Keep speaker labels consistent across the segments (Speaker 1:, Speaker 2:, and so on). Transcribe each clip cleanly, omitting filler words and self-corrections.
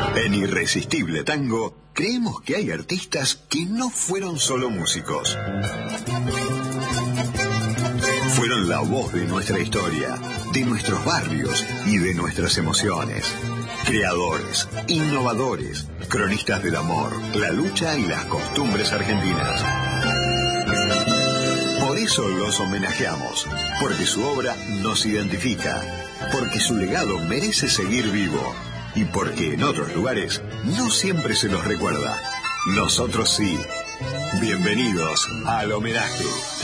Speaker 1: En Irresistible Tango, creemos que hay artistas que no fueron solo músicos. Fueron la voz de nuestra historia, de nuestros barrios y de nuestras emociones. Creadores, innovadores, cronistas del amor, la lucha y las costumbres argentinas. Por eso los homenajeamos, porque su obra nos identifica, porque su legado merece seguir vivo y porque en otros lugares no siempre se los recuerda. Nosotros sí. Bienvenidos al homenaje.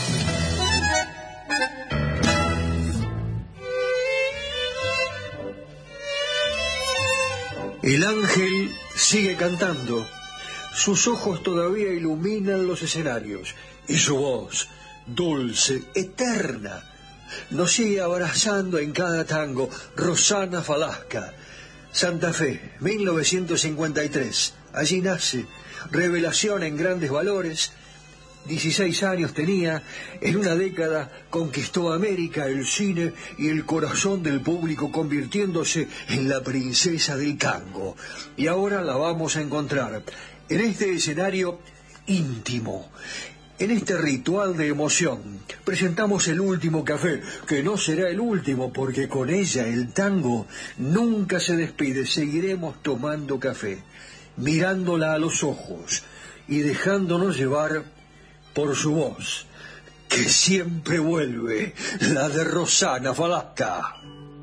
Speaker 2: El ángel sigue cantando, sus ojos todavía iluminan los escenarios y su voz, dulce, eterna, nos sigue abrazando en cada tango. Rosana Falasca, Santa Fe, 1953, allí nace, revelación en grandes valores. 16 años tenía, en una década conquistó América, el cine y el corazón del público, convirtiéndose en la princesa del tango. Y ahora la vamos a encontrar en este escenario íntimo, en este ritual de emoción. Presentamos el último café, que no será el último, porque con ella el tango nunca se despide. Seguiremos tomando café, mirándola a los ojos y dejándonos llevar por su voz, que siempre vuelve, la de Rosana Falasca.